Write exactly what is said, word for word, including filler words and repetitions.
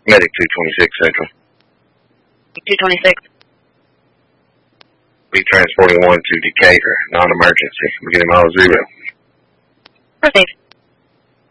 Medic two twenty-six Central. two twenty-six. Be transporting one to Decatur, non-emergency. We're getting all zero. Proceed.